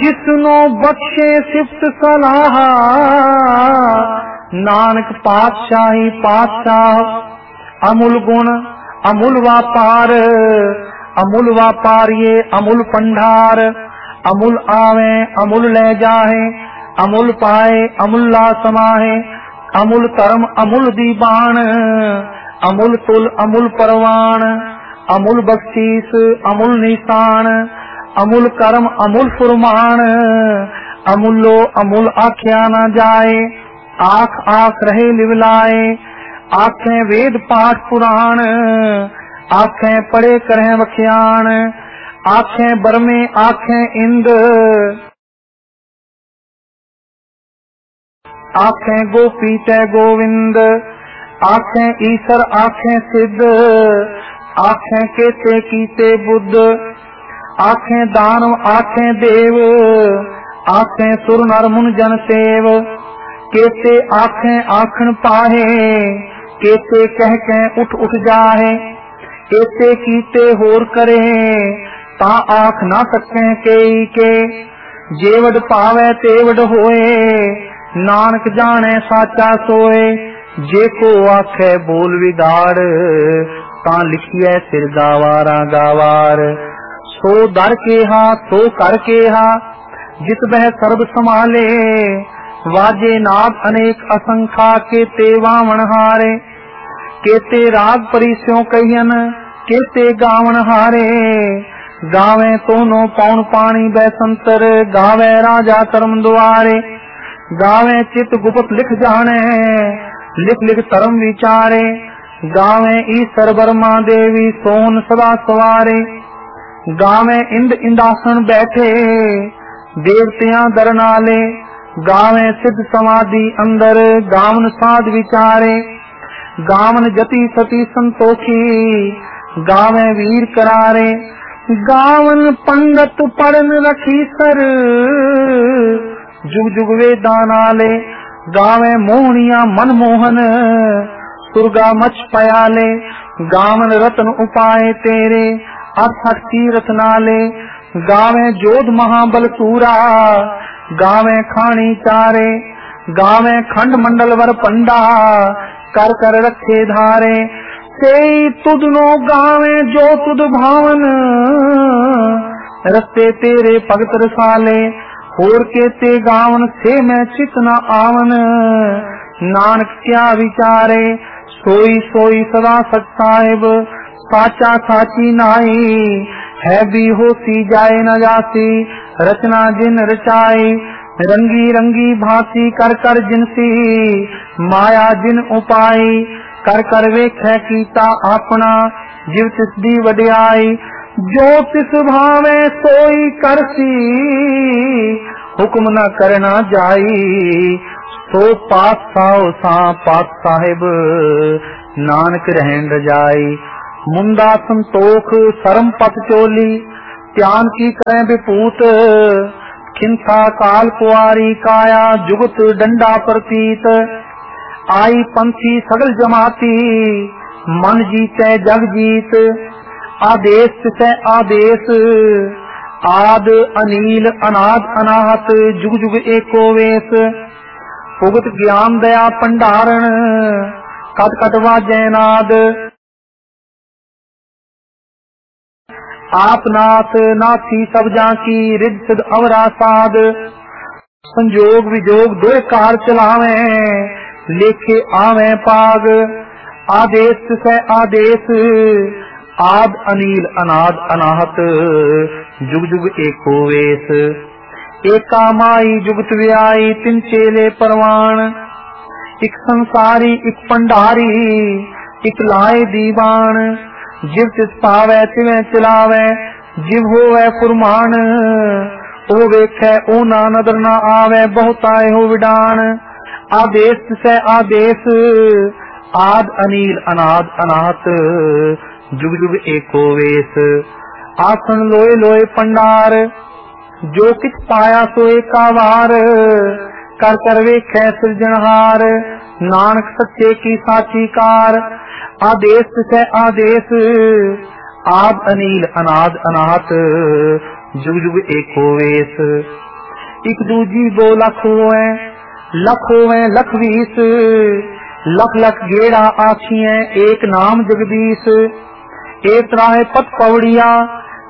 जिसनो बख्शे सिफ्त सलाह, नानक पातशाही पातशाह। अमूल गुण अमूल व्यापार, अमूल व्यापार ये अमूल भंडार। अमूल आवे अमूल ले जाहे, अमूल पाए अमूल ला समाहे। अमूल धर्म अमूल दीवान, अमूल तुल अमूल परवान। अमूल बख्शीस अमूल निशान, अमूल कर्म अमूल फुरमान। अमूलो अमूल आख्या न जाए, आख आख रहे लिवलाए। आखें वेद पाठ पुराण, आखें पढ़े करें वख्यान। आखें बरमे आखें इंद, आखें गोपी तय गोविंद। आखें ईश्वर आखें सिद्ध, आखें केते कीते बुद्ध। आखें दानव आखें देव, आखें सुर नर मुन जन सेव। केते आखें आखन पाहे, केते कह कह उठ उठ जाहे। केते कीते होर करे, ता आख ना सकें केई के। जेवड पावे तेवड होए, नानक जाने साचा सोए। जेको आखे बोल विगाड़, ता लिखिए सिर गावारा गावार। सो दर के हा सो कर के हा, जित बह सर्ब संभाले। वाजे नाद अनेक असंखा, केते वामन हारे। केते राग परिस्यों कहियन, केते गावन हारे। गावे तोनो पौन पानी बैसंतर, गावे राजा कर्म द्वारे। गावे चित गुप्त लिख जाने, लिख लिख धर्म विचारे। गावे ईश्वर बर्मा देवी सोन सदा सवारे। गावे इंद इंदासन बैठे, देवतियां दर नाले। गावे सिद्ध समाधि अंदर, गावन साध विचारे। गावन जति सती संतोखी, गावे वीर करारे। गावन पंडित पढ़न रखी सर, जुग जुग वेदा नाले। गावे मोहनिया मनमोहन, सुरगा मच पयाले। गावन रतन उपाय तेरे, अर्थक तीरथ नाले। गावे जोध महाबल सूरा, गावे खानी चारे। गावे खंड मंडल वर पंडा, कर कर रखे धारे। से तुद नो गावे जो तुद भावन, रस्ते तेरे भगत रसाले। होर के ते गावन से मैं चित न आवन, नानक क्या विचारे। सोई सोई सदा सच साहिब, साचा साची नाई। है भी होसी जाए न जासी, रचना जिन रचाई। रंगी रंगी भांति कर कर जिनसी, माया जिन उपाई। कर कर वेख्या कीता अपना, जिव तिस दी वड्याई। जो तिस भावे सोई करसी, हुक्म न करना जाई। सो पातशाह सा पात साहिब, नानक रहन रजाई। मुंदा संतोख सरम पत चोली, त्यान की करें विपूत। खिंथा काल कुआरी काया, जुगत डंडा प्रतीत। आई पंथी सगल जमाती, मन जीते जग जीत। आदेश से आदेश, आद अनील अनाद अनाहत। जुग जुग एको वेश, भुगत ज्ञान दया भंडारण। कट कट वाजै नाद, आप नाथ नाथी सब जाकी। रिद सिद अवरा साध, संजोग विजोग दो कार चलावे। लेखे आवे पाग, आदेश से आदेश। आद अनील अनाद अनाहत, जुग जुग एको वेश। एका माई जुगत व्याई, तिन चेले परवान। इक संसारी इक भंडारी, इक लाए दीवान। जिव तिस पावे तिवें चलावे, जिव होवे फुरमान। ओ वेखे ओ ना नदर ना आवे, बहुताए हो विडान। आदेश से आदेश, आद अनील अनाद अनाहत। जुग जुग एको वेश। आसन लोए लोए पंडार, जो किछ पाया सो एका वार। कर कर वेखे सृजनहार, नानक सच्चे की साची कार। आदेश से आदेश, आद अनील अनाद अनाहत। जुग जुग एको वेश। एक दूजी बो लख होवे लख 20, लख लख गेड़ा आखिए एक नाम जगदीश। एक राह पत पौड़िया